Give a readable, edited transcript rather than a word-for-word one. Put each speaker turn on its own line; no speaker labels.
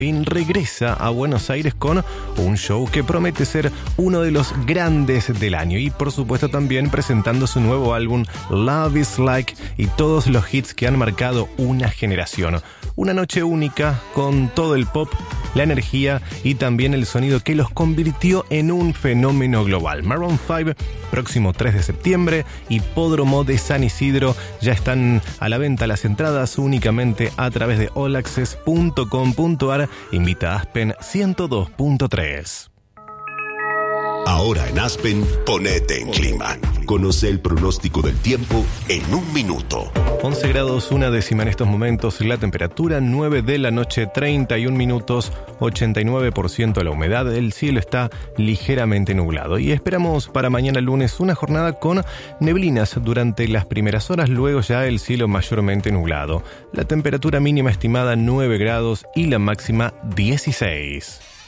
regresa a Buenos Aires con un show que promete ser uno de los grandes del año y por supuesto también presentando su nuevo álbum Love is Like y todos los hits que han marcado una generación. Una noche única con todo el pop, la energía y también el sonido que los convirtió en un fenómeno global. Maroon 5, próximo 3 de septiembre, Hipódromo de San Isidro. Ya están a la venta las entradas únicamente a través de allaccess.com.ar. Invita a Aspen 102.3.
Ahora en Aspen, ponete en clima. Conoce el pronóstico del tiempo en un minuto.
11 grados, una décima en estos momentos, la temperatura 9 de la noche, 31 minutos, 89% la humedad, el cielo está ligeramente nublado y esperamos para mañana lunes una jornada con neblinas durante las primeras horas, luego ya el cielo mayormente nublado. La temperatura mínima estimada 9 grados y la máxima 16.